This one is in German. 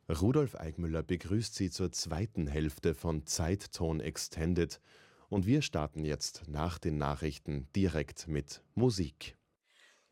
Rudolf Eigmüller begrüßt Sie zur zweiten Hälfte von Zeitton Extended und wir starten jetzt nach den Nachrichten direkt mit Musik.